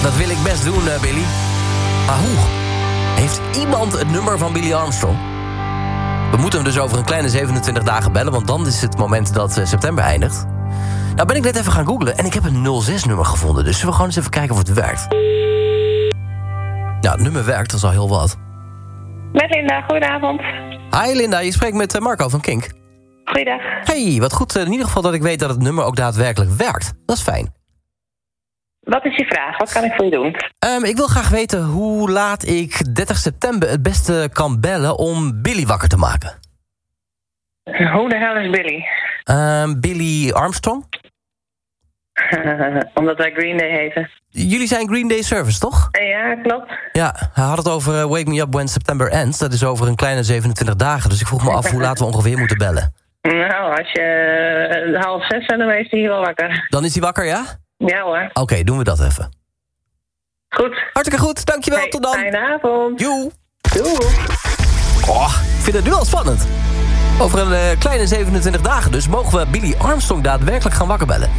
Dat wil ik best doen, Billy. Maar hoe? Heeft iemand het nummer van Billy Armstrong? We moeten hem dus over een kleine 27 dagen bellen... want dan is het moment dat september eindigt. Nou ben ik net even gaan googlen en ik heb een 06-nummer gevonden. Dus zullen we gewoon eens even kijken of het werkt. Nou, het nummer werkt, dat is al heel wat. Met Linda, goedenavond. Hi Linda, je spreekt met Marco van Kink. Goeiedag. Hey, wat goed in ieder geval dat ik weet dat het nummer ook daadwerkelijk werkt. Dat is fijn. Wat is je vraag? Wat kan ik voor je doen? Ik wil graag weten hoe laat ik 30 september het beste kan bellen om Billy wakker te maken. Hoe de hel is Billy? Billy Armstrong? Omdat wij Green Day heten. Jullie zijn Green Day Service, toch? Ja, klopt. Ja, hij had het over Wake Me Up When September Ends. Dat is over een kleine 27 dagen. Dus ik vroeg me af hoe laat we ongeveer moeten bellen. Nou, als je 5:30 bent, dan is hij hier wel wakker. Dan is hij wakker, ja? Ja hoor. Oké, doen we dat even. Goed. Hartstikke goed, dankjewel, Hey, tot dan. Fijne avond. Joe. Doei. Oh, ik vind het nu al spannend. Over een kleine 27 dagen dus mogen we Billy Armstrong daadwerkelijk gaan wakker bellen.